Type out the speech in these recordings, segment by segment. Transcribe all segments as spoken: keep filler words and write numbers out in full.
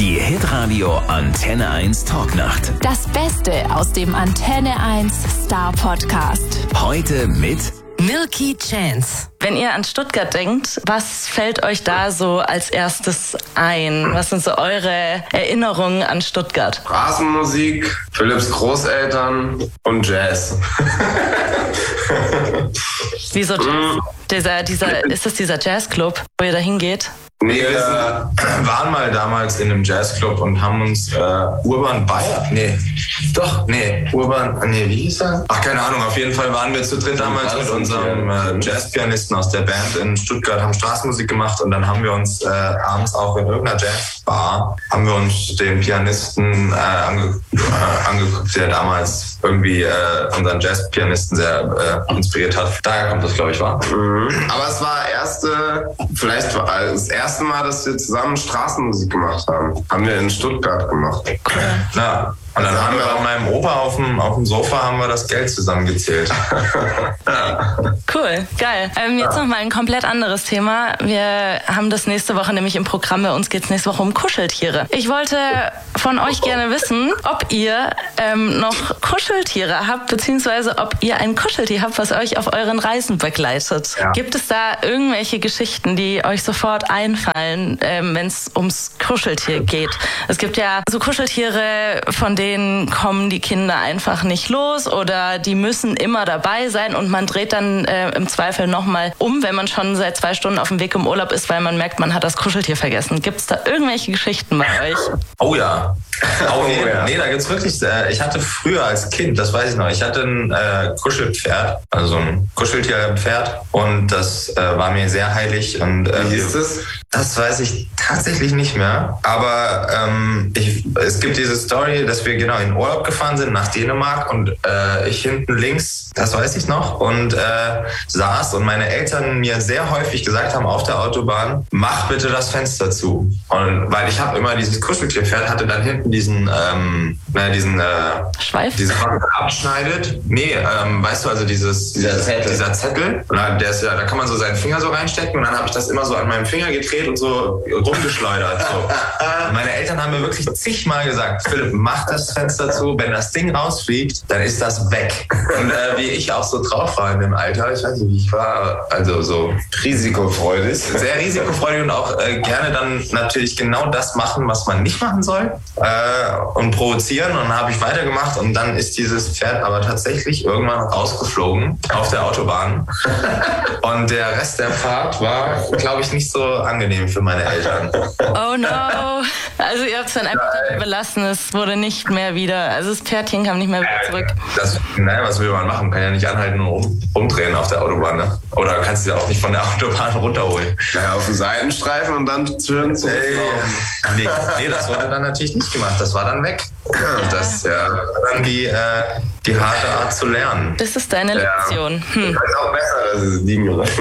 Die Hitradio Antenne eins Talknacht. Das Beste aus dem Antenne eins Star Podcast. Heute mit Milky Chance. Wenn ihr an Stuttgart denkt, was fällt euch da so als erstes ein? Was sind so eure Erinnerungen an Stuttgart? Straßenmusik, Philipps Großeltern und Jazz. Wieso Jazz? Dieser, dieser, ist das dieser Jazzclub, wo ihr da hingeht? Nee, wir waren mal damals in einem Jazzclub und haben uns äh, Urban Bayer, nee, doch, nee, Urban, nee, wie hieß er? Ach, keine Ahnung, auf jeden Fall waren wir zu dritt damals mit unserem äh, Jazzpianisten aus der Band in Stuttgart, haben Straßenmusik gemacht und dann haben wir uns äh, abends auch in irgendeiner Jazzbar, haben wir uns den Pianisten äh, ange, äh, angeguckt, der damals irgendwie äh, unseren Jazzpianisten sehr äh, inspiriert hat. Daher kommt das, glaube ich, wahr. Mhm. Aber es war erste, vielleicht war das erste Mal, dass wir zusammen Straßenmusik gemacht haben. Haben wir in Stuttgart gemacht. Cool. Ja. Und dann haben wir bei meinem Opa auf dem, auf dem Sofa haben wir das Geld zusammengezählt. Cool, geil. Ähm, jetzt noch mal ein komplett anderes Thema. Wir haben das nächste Woche nämlich im Programm. Bei uns geht es nächste Woche um Kuscheltiere. Ich wollte von euch gerne wissen, ob ihr ähm, noch Kuscheltiere habt, beziehungsweise ob ihr ein Kuscheltier habt, was euch auf euren Reisen begleitet. Ja. Gibt es da irgendwelche Geschichten, die euch sofort einfallen, ähm, wenn es ums Kuscheltier geht? Es gibt ja so Kuscheltiere, von denen denen kommen die Kinder einfach nicht los oder die müssen immer dabei sein und man dreht dann äh, im Zweifel nochmal um, wenn man schon seit zwei Stunden auf dem Weg im Urlaub ist, weil man merkt, man hat das Kuscheltier vergessen. Gibt es da irgendwelche Geschichten bei euch? Oh ja. Oh, ja. Nee, da gibt's wirklich, äh, ich hatte früher als Kind, das weiß ich noch, ich hatte ein äh, Kuschelpferd, also ein Kuscheltierpferd und das äh, war mir sehr heilig. Und äh, wie hieß das? Das weiß ich tatsächlich nicht mehr, aber ähm, ich, es gibt diese Story, dass wir genau in Urlaub gefahren sind nach Dänemark und äh, ich hinten links, das weiß ich noch, und äh, saß und meine Eltern mir sehr häufig gesagt haben auf der Autobahn, mach bitte das Fenster zu. Und weil ich habe immer dieses Kuscheltierpferd, hatte dann hinten diesen, ähm, na, diesen äh, Schweif? Diesen abschneidet. Nee, ähm, weißt du, also dieses, dieser Zettel. Dieser Zettel. Und dann, der ist ja, da kann man so seinen Finger so reinstecken und dann habe ich das immer so an meinem Finger gedreht und so rumgeschleudert. So. Und meine Eltern haben mir wirklich zigmal gesagt, Philipp, mach das Fenster zu, wenn das Ding rausfliegt, dann ist das weg. Und äh, wie ich auch so drauf war in dem Alter, ich weiß nicht, wie ich war, also so risikofreudig. Sehr risikofreudig und auch äh, gerne dann natürlich genau das machen, was man nicht machen soll. Äh, und provozieren, und dann habe ich weitergemacht und dann ist dieses Pferd aber tatsächlich irgendwann rausgeflogen auf der Autobahn und der Rest der Fahrt war, glaube ich, nicht so angenehm für meine Eltern. Oh no, also ihr habt es dann einfach dabei belassen, es wurde nicht mehr wieder, also das Pferdchen kam nicht mehr wieder zurück. Das, naja, was will man machen? Kann ja nicht anhalten und um, umdrehen auf der Autobahn, ne? Oder kannst du ja auch nicht von der Autobahn runterholen. Naja, auf den Seitenstreifen und dann schön zu hey. nee, nee, das wurde dann natürlich nicht gemacht, das war dann weg. Das ist ja dann die, äh, die harte Art zu lernen. Das ist deine Lektion. Ja. Hm. Das ist auch besser, dass es liegen gelassen.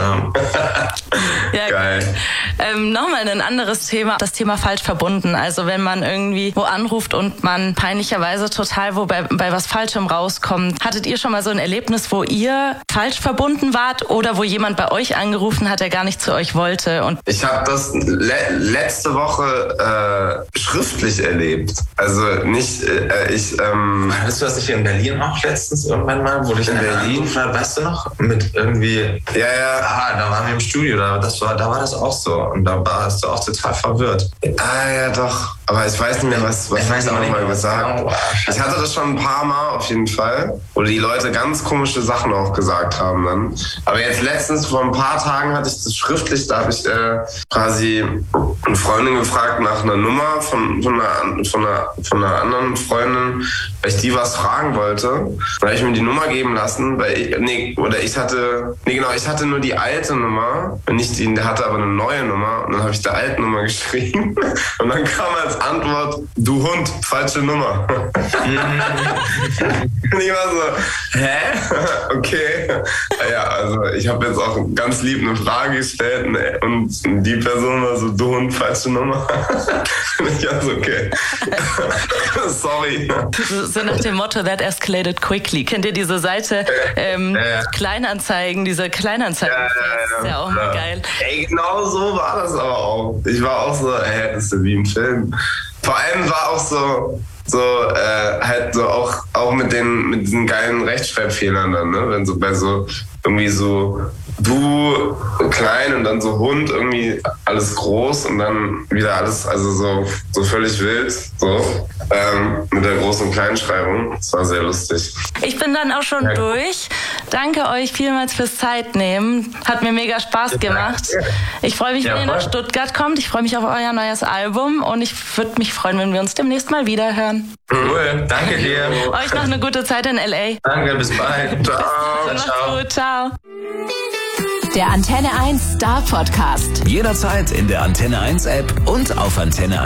Ja, geil. Ähm, Nochmal ein anderes Thema, das Thema falsch verbunden. Also wenn man irgendwie wo anruft und man peinlicherweise total wo bei, bei was Falschem rauskommt. Hattet ihr schon mal so ein Erlebnis, wo ihr falsch verbunden wart oder wo jemand bei euch angerufen hat, der gar nicht zu euch wollte? Und ich habe das le- letzte Woche äh, schriftlich erlebt. Also nicht, äh, ich, ähm... Hattest du das nicht in Berlin auch letztens irgendwann mal, wo ich in Berlin war, weißt du noch? Mit irgendwie... Ja, ja, ah, da waren wir im Studio, da, das war, da war das auch so. Und da warst du auch total verwirrt. Ah, ja, doch. Aber ich weiß nicht mehr, was, was ich weiß auch nicht mal gesagt. Oh, ich hatte das schon ein paar Mal auf jeden Fall, wo die Leute ganz komische Sachen auch gesagt haben dann. Aber jetzt letztens, vor ein paar Tagen hatte ich das schriftlich, da habe ich äh, quasi eine Freundin gefragt nach einer Nummer von, von, einer, von, einer, von einer anderen Freundin, weil ich die was fragen wollte. Dann habe ich mir die Nummer geben lassen, weil ich, nee, oder ich hatte, nee genau, ich hatte nur die alte Nummer, und nicht die, der hatte aber eine neue Nummer, und dann habe ich die alte Nummer geschrieben und dann kam als Antwort, du Hund, falsche Nummer. Und ich war so, hä? Okay. Ja, also ich habe jetzt auch ganz lieb eine Frage gestellt und die Person war so, du Hund, falsche Nummer. nicht ganz okay. Sorry. So nach dem Motto, that escalated quickly. Kennt ihr diese Seite? Ähm, ja, ja. Kleinanzeigen, diese Kleinanzeigen. Ja, ja, ja, ist ja auch mal geil. Ey, genau so war das aber auch. Ich war auch so, ey, das ist ja wie im Film. Vor allem war auch so, so äh, halt so auch, auch mit den mit diesen geilen Rechtschreibfehlern dann, ne? Wenn so bei so irgendwie so du klein und dann so Hund irgendwie alles groß und dann wieder alles, also so, so völlig wild, so ähm, mit der Groß- und Kleinschreibung. Das war sehr lustig. Ich bin dann auch schon ja. durch. Danke euch vielmals fürs Zeitnehmen. Hat mir mega Spaß gemacht. Ich freue mich, wenn ja, ihr nach Stuttgart kommt. Ich freue mich auf euer neues Album und ich würde mich freuen, wenn wir uns demnächst mal wieder hören. Cool, danke dir. Euch noch eine gute Zeit in L A. Danke, bis bald. Ciao. Macht's gut, ciao. Der Antenne eins Star Podcast. Jederzeit in der Antenne eins App und auf antenne eins.